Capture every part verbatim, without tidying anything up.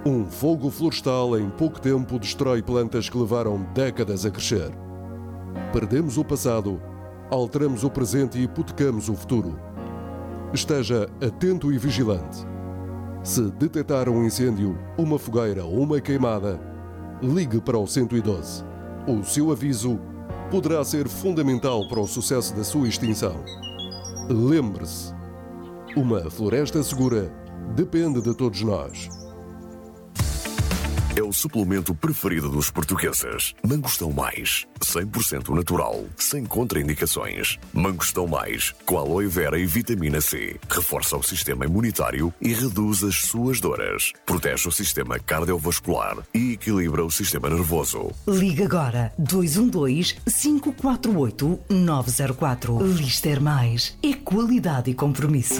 Um fogo florestal em pouco tempo destrói plantas que levaram décadas a crescer. Perdemos o passado, alteramos o presente e hipotecamos o futuro. Esteja atento e vigilante. Se detectar um incêndio, uma fogueira ou uma queimada, ligue para o cento e doze. O seu aviso poderá ser fundamental para o sucesso da sua extinção. Lembre-se, uma floresta segura depende de todos nós. É o suplemento preferido dos portugueses. Mangostão Mais, cem por cento natural, sem contraindicações. Mangostão Mais, com aloe vera e vitamina C. Reforça o sistema imunitário e reduz as suas dores. Protege o sistema cardiovascular e equilibra o sistema nervoso. Liga agora dois um dois, cinco quatro oito, nove zero quatro. Lister Mais é qualidade e compromisso.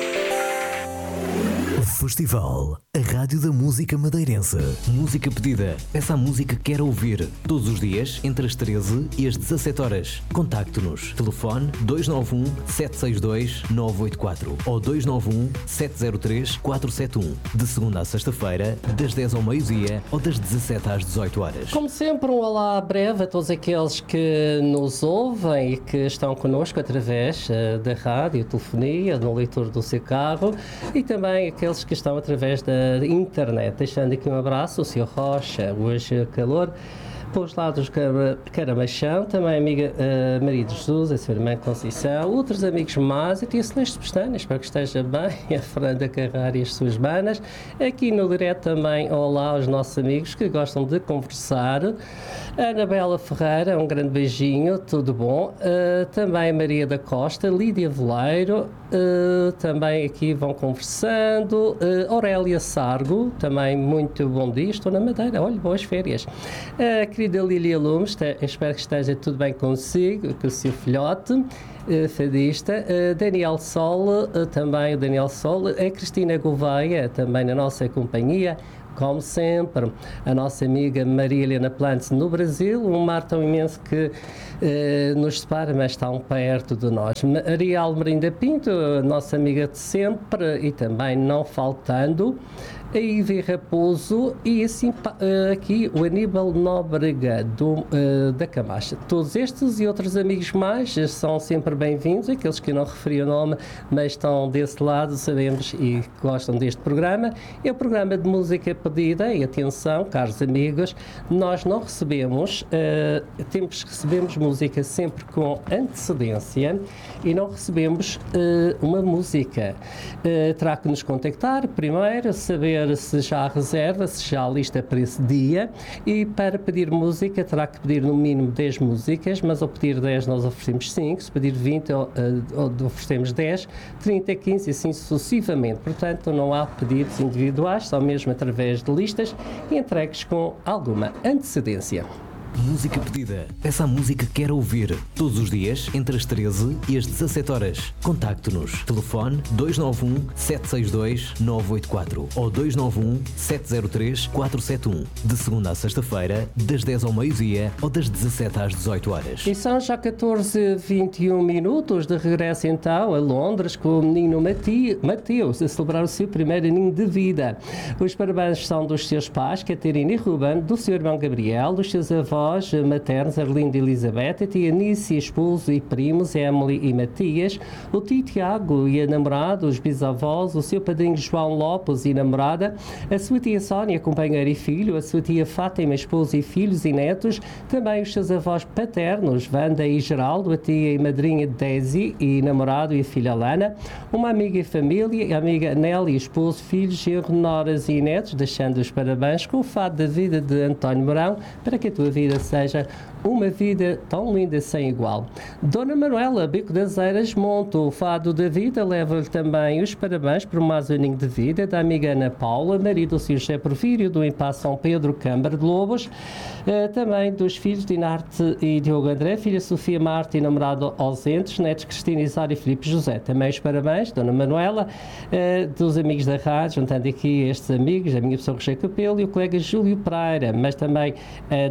Festival, a rádio da música madeirense. Música pedida, essa música que quer ouvir. Todos os dias, entre as treze e as dezassete horas. Contacte-nos. Telefone dois nove um, sete seis dois, nove oito quatro ou dois nove um, sete zero três, quatro sete um. De segunda a sexta-feira, das dez ao meio-dia ou das dezassete às dezoito horas. Como sempre, um olá breve a todos aqueles que nos ouvem e que estão connosco através uh, da rádio, telefonia, no leitor do seu carro e também aqueles que estão através da internet. Deixando aqui um abraço ao senhor Rocha, hoje calor, para os lados do Caramachão, também a amiga uh, Maria de Jesus, a sua irmã Conceição, outros amigos mais, e a Celeste Pestana, espero que esteja bem, a Fernanda Carrara e as suas banas. Aqui no direto também, olá aos nossos amigos que gostam de conversar. A Anabela Ferreira, um grande beijinho, tudo bom. Uh, também Maria da Costa, Lídia Veleiro, uh, também aqui vão conversando. Uh, Aurélia Sargo, também muito bom dia, estou na Madeira, olha, boas férias. Uh, querida Lília Lumes, espero que esteja tudo bem consigo, com o seu filhote, uh, fadista. Uh, Daniel Sol, uh, também o Daniel Sol. A Cristina Gouveia, também na nossa companhia. Como sempre, a nossa amiga Maria Helena Plantes no Brasil, um mar tão imenso que eh, nos separa, mas tão perto de nós. Maria Almerinda Pinto, a nossa amiga de sempre e também não faltando, a Ivy Raposo e assim aqui o Aníbal Nóbrega do, uh, da Camacha. Todos estes e outros amigos mais são sempre bem-vindos, aqueles que não referi o nome, mas estão desse lado, sabemos e gostam deste programa. É o programa de música pedida e atenção, caros amigos, nós não recebemos, uh, temos recebemos música sempre com antecedência e não recebemos uh, uma música. Uh, terá que nos contactar primeiro, saber se já há reserva, se já há lista para esse dia, e para pedir música terá que pedir no mínimo dez músicas, mas ao pedir dez nós oferecemos cinco, se pedir vinte uh, oferecemos dez, trinta, quinze e assim sucessivamente. Portanto, não há pedidos individuais, só mesmo através de listas e entregues com alguma antecedência. Música pedida, essa música que quer ouvir. Todos os dias, entre as treze e as dezassete horas. Contacte-nos. Telefone dois nove um, sete seis dois, nove oito quatro ou dois nove um, sete zero três, quatro sete um. De segunda a sexta-feira, das dez ao meio-dia ou das dezassete às dezoito horas. E são já catorze e vinte e um minutos de regresso então a Londres com o menino Mati- Mateus a celebrar o seu primeiro aninho de vida. Os parabéns são dos seus pais, Catarina e Ruben, do seu irmão Gabriel, dos seus avós maternos, Arlinda e Elizabeth, a tia Nícia, esposo e primos, Emily e Matias, o tio Tiago e a namorada, os bisavós, o seu padrinho João Lopes e namorada, a sua tia Sónia, companheira e filho, a sua tia Fátima, esposo e filhos e netos, também os seus avós paternos, Wanda e Geraldo, a tia e madrinha Desi e namorado e a filha Lana, uma amiga e família, a amiga Nelly, esposo, filhos, genro, noras e netos, deixando os parabéns com o fado da vida de António Mourão, para que a tua vida seja uma vida tão linda sem igual. Dona Manuela Bico das Eiras monta o fado da vida, leva-lhe também os parabéns por mais um aninho de vida da amiga Ana Paula, marido do senhor José Porfírio, do Impasse São Pedro, Câmara de Lobos, eh, também dos filhos Dinarte e Diogo André, filha Sofia Marte e namorado ausentes, netos Cristina Isário e Filipe José. Também os parabéns, Dona Manuela, eh, dos amigos da rádio, juntando aqui estes amigos, a minha pessoa Roger Capelo e o colega Júlio Pereira, mas também a Dona Ana Paula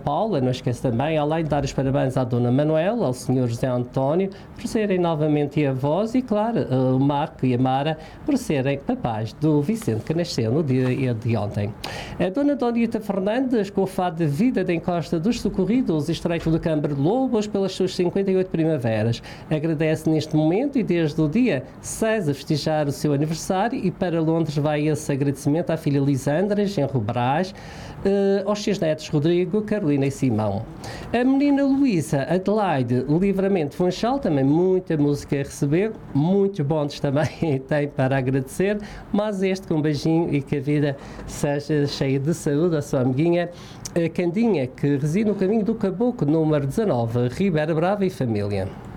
Paula, não esqueço também, além de dar os parabéns à Dona Manuela, ao senhor José António, por serem novamente avós e, claro, o Marco e a Mara por serem papais do Vicente, que nasceu no dia de ontem. A Dona Donita Fernandes, com o fado de Vida da Encosta dos Socorridos, estreito do Câmara de Lobos, pelas suas cinquenta e oito primaveras. Agradece neste momento e desde o dia seis a festejar o seu aniversário, e para Londres vai esse agradecimento à filha Lisandra, Genro Brás, uh, aos seus netos Rodrigo, Carolina e Simão. A menina Luísa Adelaide Livramento Funchal, também muita música a receber, muitos bons também tem para agradecer, mas este com um beijinho e que a vida seja cheia de saúde, a sua amiguinha a Candinha, que reside no caminho do Caboclo, número dezanove, Ribeira Brava e família.